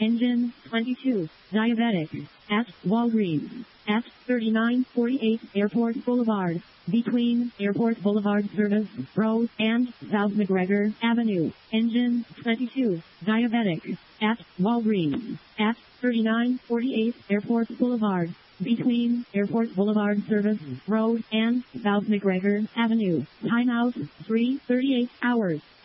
Engine 22, diabetic, at Walgreens, at 3948 Airport Boulevard, between Airport Boulevard Service Road and South McGregor Avenue. Engine 22, diabetic, at Walgreens, at 3948 Airport Boulevard, between Airport Boulevard Service Road and South McGregor Avenue. Timeout 3:38 hours.